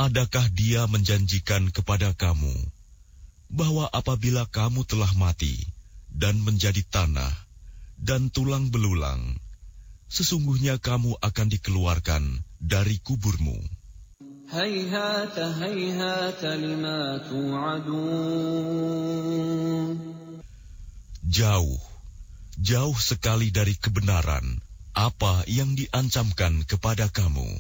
Adakah Dia menjanjikan kepada kamu bahwa apabila kamu telah mati dan menjadi tanah dan tulang belulang, sesungguhnya kamu akan dikeluarkan dari kuburmu? هيهات هيهات لما توعدون. Jauh, jauh sekali dari kebenaran apa yang diancamkan kepada kamu.